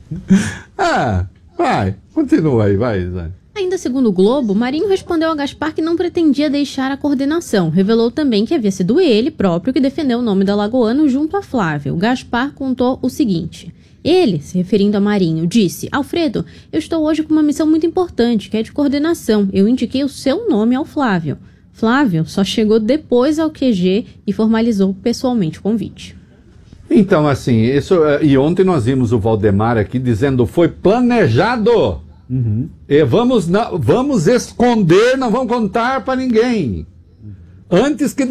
Vai, continua aí, vai, Zé. Ainda segundo o Globo, Marinho respondeu a Gaspar que não pretendia deixar a coordenação. Revelou também que havia sido ele próprio que defendeu o nome do alagoano junto a Flávio. Gaspar contou o seguinte: ele, se referindo a Marinho, disse: Alfredo, eu estou hoje com uma missão muito importante, que é de coordenação. Eu indiquei o seu nome ao Flávio. Flávio só chegou depois ao QG e formalizou pessoalmente o convite. Então, assim, e ontem nós vimos o Valdemar aqui dizendo foi planejado. E vamos esconder, não vamos contar para ninguém. Antes que...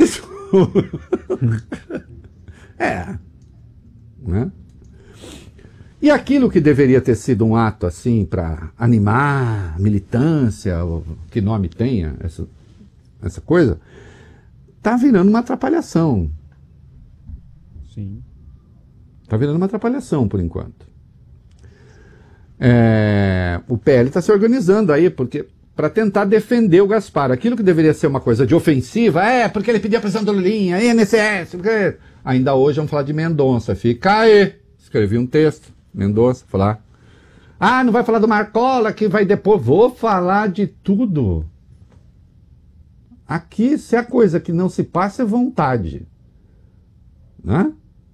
Né? E aquilo que deveria ter sido um ato assim para animar a militância, que nome tenha essa coisa, tá virando uma atrapalhação. Sim. Tá virando uma atrapalhação por enquanto. O PL está se organizando aí para tentar defender o Gaspar. Aquilo que deveria ser uma coisa de ofensiva, porque ele pediu a prisão do Lulinha, INSS, porque... Ainda hoje vamos falar de Mendonça. Fica aí. Escrevi um texto, Mendonça, falar. Não vai falar do Marcola, que vai depois. Vou falar de tudo. Aqui, se a coisa que não se passa é vontade. Né?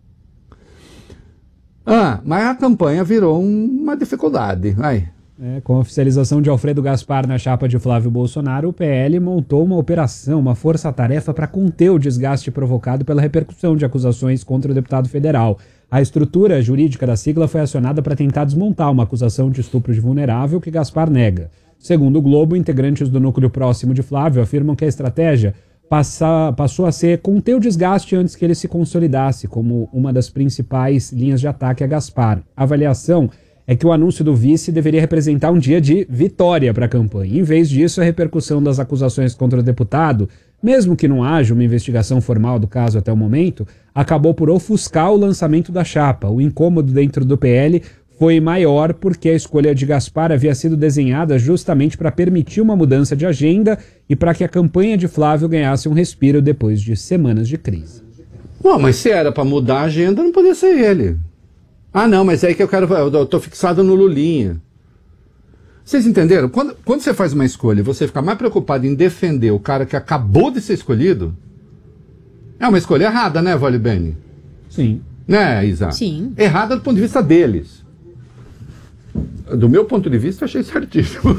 Mas a campanha virou uma dificuldade. Vai. Com a oficialização de Alfredo Gaspar na chapa de Flávio Bolsonaro, o PL montou uma operação, uma força-tarefa para conter o desgaste provocado pela repercussão de acusações contra o deputado federal. A estrutura jurídica da sigla foi acionada para tentar desmontar uma acusação de estupro de vulnerável que Gaspar nega. Segundo o Globo, integrantes do núcleo próximo de Flávio afirmam que a estratégia passou a ser conter o desgaste antes que ele se consolidasse como uma das principais linhas de ataque a Gaspar. A avaliação é que o anúncio do vice deveria representar um dia de vitória para a campanha. Em vez disso, a repercussão das acusações contra o deputado, mesmo que não haja uma investigação formal do caso até o momento, acabou por ofuscar o lançamento da chapa. O incômodo dentro do PL foi maior porque a escolha de Gaspar havia sido desenhada justamente para permitir uma mudança de agenda e para que a campanha de Flávio ganhasse um respiro depois de semanas de crise. Não, mas se era para mudar a agenda, não podia ser ele. Não, mas é aí que eu tô fixado no Lulinha. Vocês entenderam? Quando você faz uma escolha, você fica mais preocupado em defender o cara que acabou de ser escolhido, é uma escolha errada, né, Vale Bene? Sim. Né, Isa? Sim. Errada do ponto de vista deles. Do meu ponto de vista, eu achei certíssimo.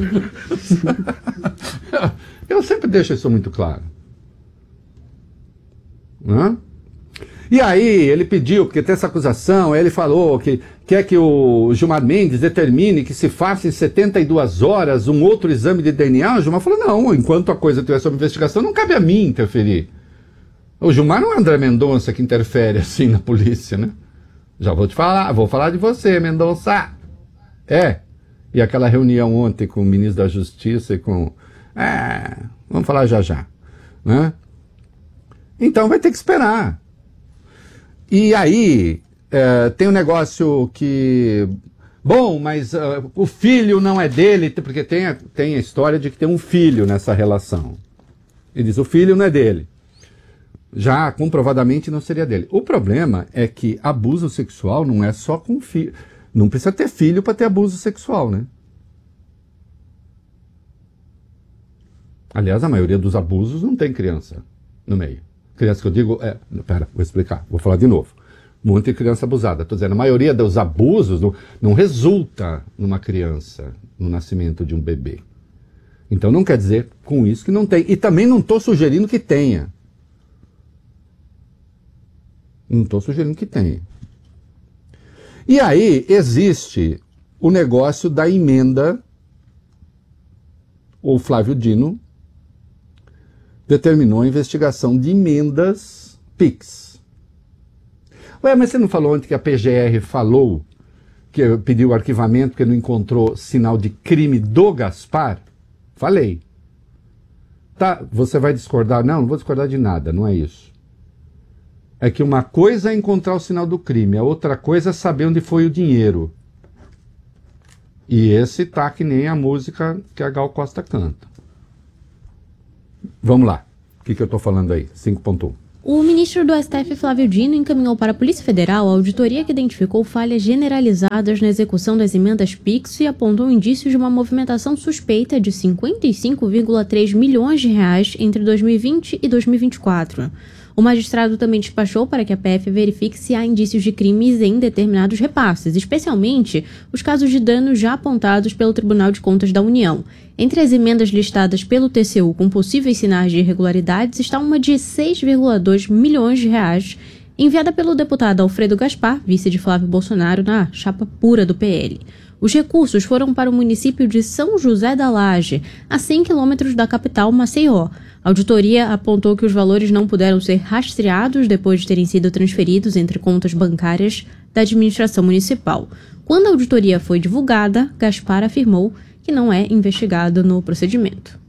Eu sempre deixo isso muito claro. E aí, ele pediu, porque tem essa acusação, aí ele falou que quer que o Gilmar Mendes determine que se faça em 72 horas um outro exame de DNA. O Gilmar falou, não, enquanto a coisa estiver sob investigação, não cabe a mim interferir. O Gilmar não é André Mendonça que interfere assim na polícia, né? Já vou te falar, vou falar de você, Mendonça. E aquela reunião ontem com o ministro da Justiça e com... vamos falar já, né? Então vai ter que esperar. E aí, tem um negócio que... Bom, mas o filho não é dele, porque tem a história de que tem um filho nessa relação. Ele diz, o filho não é dele. Já comprovadamente não seria dele. O problema é que abuso sexual não é só com filho. Não precisa ter filho para ter abuso sexual, né? Aliás, a maioria dos abusos não tem criança no meio. Criança que eu digo vou explicar, vou falar de novo. Muita criança abusada. Estou dizendo, a maioria dos abusos não resulta numa criança, no nascimento de um bebê. Então não quer dizer com isso que não tem. E também não estou sugerindo que tenha. Não estou sugerindo que tenha. E aí existe o negócio da emenda. O Flávio Dino determinou a investigação de emendas PIX. Mas você não falou ontem que a PGR falou que pediu arquivamento porque não encontrou sinal de crime do Gaspar? Falei. Tá, você vai discordar? Não vou discordar de nada, não é isso. É que uma coisa é encontrar o sinal do crime, a outra coisa é saber onde foi o dinheiro. E esse tá que nem a música que a Gal Costa canta. Vamos lá. O que eu tô falando aí? 5.1. O ministro do STF, Flávio Dino, encaminhou para a Polícia Federal a auditoria que identificou falhas generalizadas na execução das emendas PIX e apontou indícios de uma movimentação suspeita de 55,3 milhões de reais entre 2020 e 2024. O magistrado também despachou para que a PF verifique se há indícios de crimes em determinados repasses, especialmente os casos de danos já apontados pelo Tribunal de Contas da União. Entre as emendas listadas pelo TCU com possíveis sinais de irregularidades está uma de 6,2 milhões de reais, enviada pelo deputado Alfredo Gaspar, vice de Flávio Bolsonaro, na chapa pura do PL. Os recursos foram para o município de São José da Laje, a 100 quilômetros da capital Maceió. A auditoria apontou que os valores não puderam ser rastreados depois de terem sido transferidos entre contas bancárias da administração municipal. Quando a auditoria foi divulgada, Gaspar afirmou que não é investigado no procedimento.